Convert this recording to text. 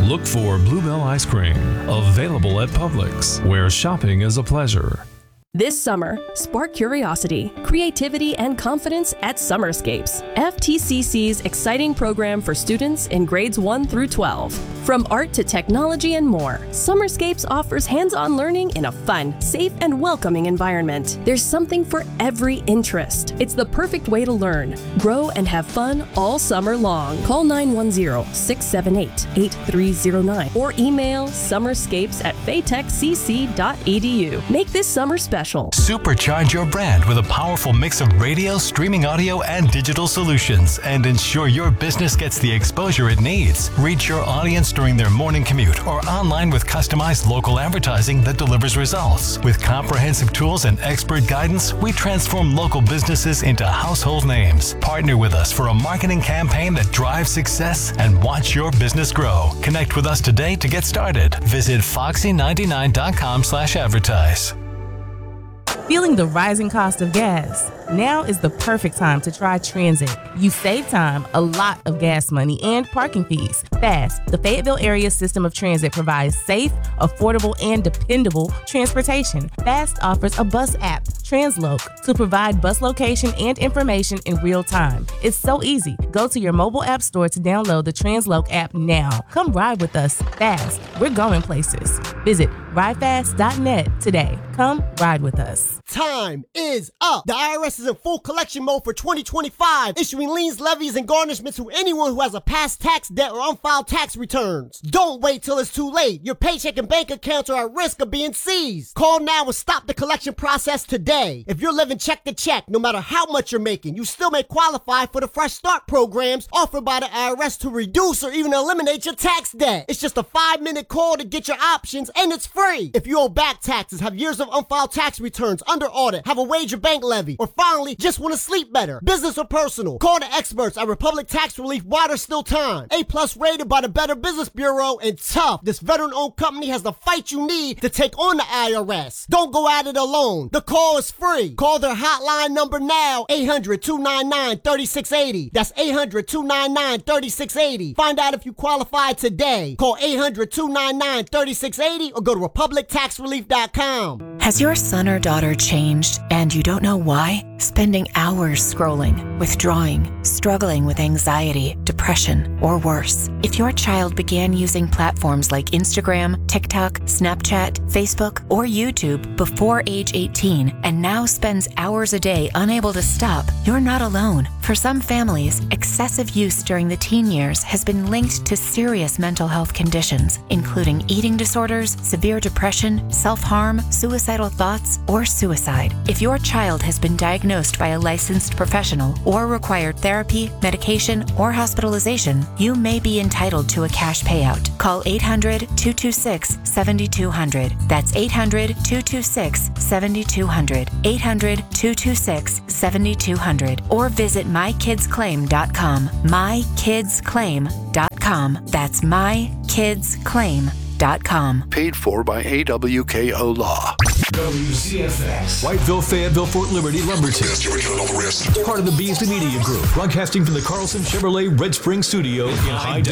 Look for Bluebell Ice Cream, available at Publix, where shopping is a pleasure. This summer, spark curiosity, creativity, and confidence at Summerscapes, FTCC's exciting program for students in grades 1 through 12. From art to technology and more, Summerscapes offers hands-on learning in a fun, safe, and welcoming environment. There's something for every interest. It's the perfect way to learn, grow, and have fun all summer long. Call 910-678-8309 or email summerscapes@faytechcc.edu. Make this summer special. Supercharge your brand with a powerful mix of radio, streaming audio, and digital solutions, and ensure your business gets the exposure it needs. Reach your audience during their morning commute or online with customized local advertising that delivers results. With comprehensive tools and expert guidance, we transform local businesses into household names. Partner with us for a marketing campaign that drives success and watch your business grow. Connect with us today to get started. Visit foxy99.com/advertise. Feeling the rising cost of gas? Now is the perfect time to try Transit. You save time, a lot of gas money, and parking fees. FAST, the Fayetteville Area System of Transit, provides safe, affordable, and dependable transportation. FAST offers a bus app, Transloc, to provide bus location and information in real time. It's so easy. Go to your mobile app store to download the Transloc app now. Come ride with us fast. We're going places. Visit ridefast.net today. Come ride with us. Time is up. The IRS is in full collection mode for 2025, issuing liens, levies, and garnishments to anyone who has a past tax debt or unfiled tax returns. Don't wait till it's too late. Your paycheck and bank accounts are at risk of being seized. Call now and stop the collection process today. If you're living check to check, no matter how much you're making, you still may qualify for the Fresh Start programs offered by the IRS to reduce or even eliminate your tax debt. It's just a 5-minute call to get your options, and it's free. If you owe back taxes, have years of unfiled tax returns, under audit, have a wage or bank levy, or finally just want to sleep better, business or personal, call the experts at Republic Tax Relief while there's still time. A+ rated by the Better Business Bureau, and tough. This veteran-owned company has the fight you need to take on the IRS. Don't go at it alone. The call is free. Call their hotline number now, 800-299-3680. That's 800-299-3680. Find out if you qualify today. Call 800-299-3680 or go to republictaxrelief.com. Has your son or daughter changed and you don't know why? Spending hours scrolling, withdrawing, struggling with anxiety, depression, or worse. If your child began using platforms like Instagram, TikTok, Snapchat, Facebook, or YouTube before age 18 and now spends hours a day unable to stop, you're not alone. For some families, excessive use during the teen years has been linked to serious mental health conditions, including eating disorders, severe depression, self-harm, suicidal thoughts, or suicide. If your child has been diagnosed by a licensed professional or required therapy, medication, or hospitalization, you may be entitled to a cash payout. Call 800-226-7200. That's 800-226-7200. 800-226-7200. Or visit mykidsclaim.com. mykidsclaim.com. That's mykidsclaim.com. Paid for by AWKO Law. WCFX. Whiteville, Fayetteville, Fort Liberty, Lumberton. Part of the Beasley Media Group. Broadcasting from the Carlson Chevrolet Red Spring Studio in high